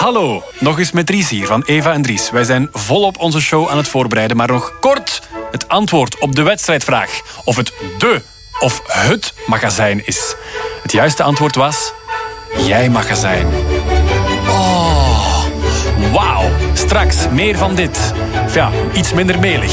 Hallo, nog eens met Dries hier van Eva en Dries. Wij zijn volop onze show aan het voorbereiden, maar nog kort het antwoord op de wedstrijdvraag. Of het de of het magazijn is. Het juiste antwoord was... Jij magazijn. Oh, wauw. Straks meer van dit. Of ja, iets minder melig.